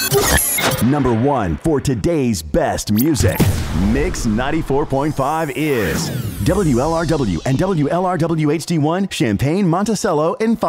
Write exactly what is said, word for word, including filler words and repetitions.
Number one for today's best music. Mix ninety-four point five is W L R W and W L R W H D one, Champaign, Monticello, and